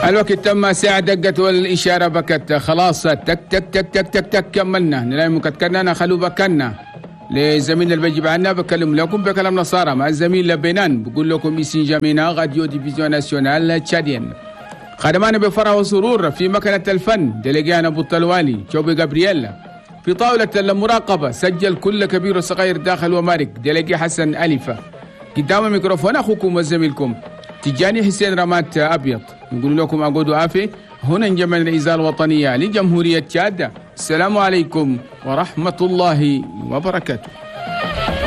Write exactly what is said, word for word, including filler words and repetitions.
الوقت تم، ساعة دقت والإشارة بكت، خلاص تك تك تك تك تك تك كملنا، نلاقي مكتكنا خلو بكنا لزميل اللي بيجيب عنا. بكلم لكم بكلام نصارى مع الزميل لبنان، بقول لكم إيسي جامينا راديو ديفيزيون ناسيونال تشادين. خدمانا بفرح وسرور في مكنة الفن ديليجانا أبو الطلوالي شوبي جابرييل. في طاولة المراقبة سجل كل كبير وصغير داخل ومارك ديليجي حسن ألفة. قدام الميكروفون أخوكم وزميلكم تجاني حسين رمات أبيض. نقول لكم أقودوا عافية هنا نجمع الإذاعة الوطنية لجمهورية تشاد. السلام عليكم ورحمة الله وبركاته.